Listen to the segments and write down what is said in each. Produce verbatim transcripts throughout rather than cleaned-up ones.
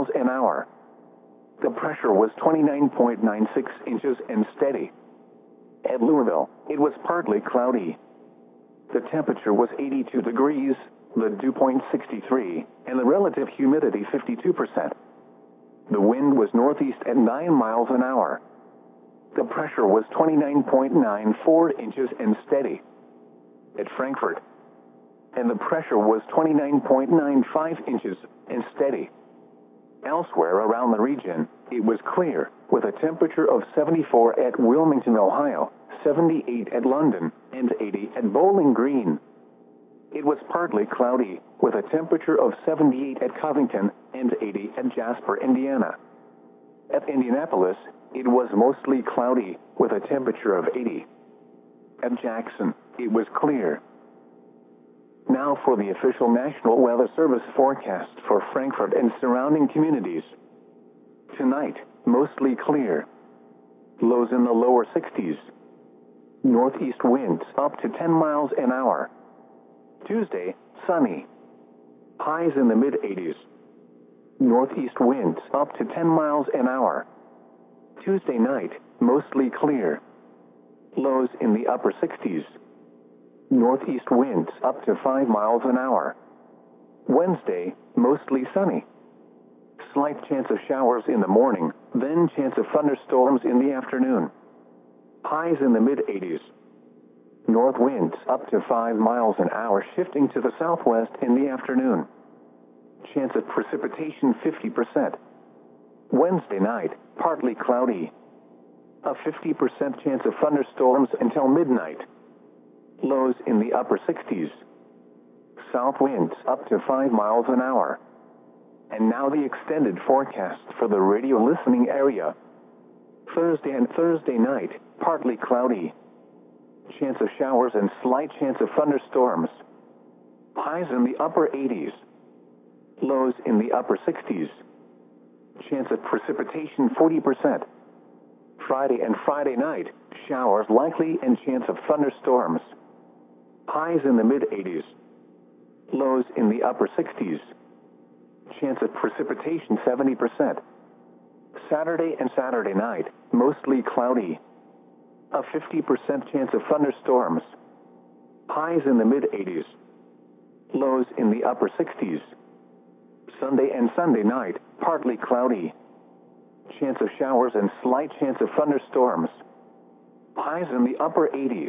miles an hour. The pressure was twenty-nine point nine six inches and steady. At Louisville, it was partly cloudy. The temperature was eighty-two degrees, the dew point sixty-three, and the relative humidity fifty-two percent. The wind was northeast at nine miles an hour. The pressure was twenty-nine point nine four inches and steady. At Frankfurt, and the pressure was twenty-nine point nine five inches and steady. Elsewhere around the region, it was clear, with a temperature of seventy-four at Wilmington, Ohio, seventy-eight at London, and eighty at Bowling Green. It was partly cloudy, with a temperature of seventy-eight at Covington and eighty at Jasper, Indiana. At Indianapolis, it was mostly cloudy, with a temperature of eighty. At Jackson, it was clear. Now for the official National Weather Service forecast for Frankfurt and surrounding communities. Tonight, mostly clear. Lows in the lower sixties. Northeast winds up to ten miles an hour. Tuesday, sunny. Highs in the mid-eighties. Northeast winds up to ten miles an hour. Tuesday night, mostly clear. Lows in the upper sixties. Northeast winds up to five miles an hour. Wednesday, mostly sunny. Slight chance of showers in the morning, then chance of thunderstorms in the afternoon. Highs in the mid-eighties. North winds up to five miles an hour, shifting to the southwest in the afternoon. Chance of precipitation fifty percent. Wednesday night, partly cloudy. A fifty percent chance of thunderstorms until midnight. Lows in the upper sixties. South winds up to five miles an hour. And now the extended forecast for the radio listening area. Thursday and Thursday night, partly cloudy. Chance of showers and slight chance of thunderstorms. Highs in the upper eighties. Lows in the upper sixties. Chance of precipitation forty percent. Friday and Friday night, showers likely and chance of thunderstorms. Highs in the mid-eighties. Lows in the upper sixties. Chance of precipitation seventy percent. Saturday and Saturday night, mostly cloudy. A fifty percent chance of thunderstorms. Highs in the mid-eighties. Lows in the upper sixties. Sunday and Sunday night, partly cloudy. Chance of showers and slight chance of thunderstorms. Highs in the upper eighties.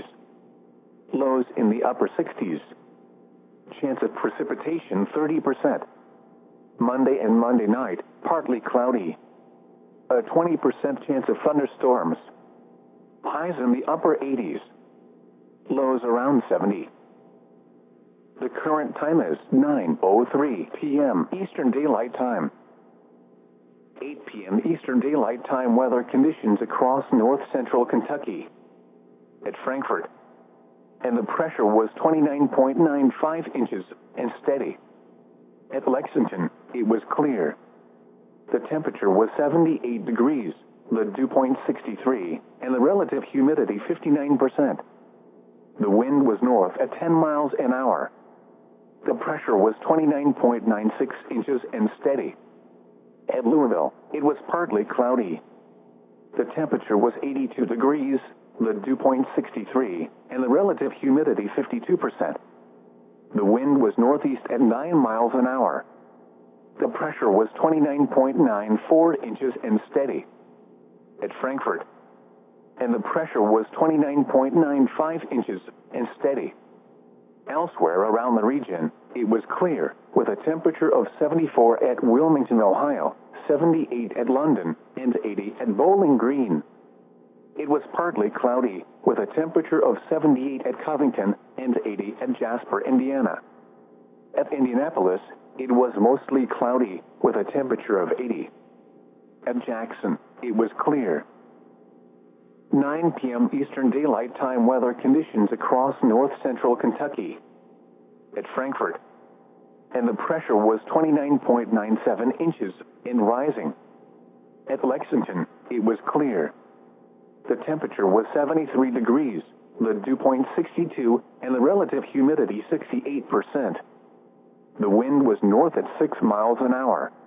Lows in the upper sixties. Chance of precipitation thirty percent. Monday and Monday night, partly cloudy. A twenty percent chance of thunderstorms. Highs in the upper eighties. Lows around seventy. The current time is nine oh three p m Eastern Daylight Time. eight p m Eastern Daylight Time weather conditions across north central Kentucky. At Frankfurt, and the pressure was twenty-nine point nine five inches and steady. At Lexington, it was clear. The temperature was seventy-eight degrees, the dew point sixty-three, and the relative humidity fifty-nine percent. The wind was north at ten miles an hour. The pressure was twenty-nine point nine six inches and steady. At Louisville, it was partly cloudy. The temperature was eighty-two degrees, the dew point sixty-three, and the relative humidity fifty-two percent. The wind was northeast at nine miles an hour. The pressure was twenty-nine point nine four inches and steady. At Frankfurt, and the pressure was twenty-nine point nine five inches and steady. Elsewhere around the region, it was clear, with a temperature of seventy-four at Wilmington, Ohio, seventy-eight at London, and eighty at Bowling Green. It was partly cloudy, with a temperature of seventy-eight at Covington and eighty at Jasper, Indiana. At Indianapolis, it was mostly cloudy, with a temperature of eighty. At Jackson, it was clear. nine p m Eastern Daylight Time weather conditions across north central Kentucky. At Frankfurt, and the pressure was twenty-nine point nine seven inches and rising. At Lexington, it was clear. The temperature was seventy-three degrees, the dew point sixty-two, and the relative humidity sixty-eight percent. The wind was north at six miles an hour.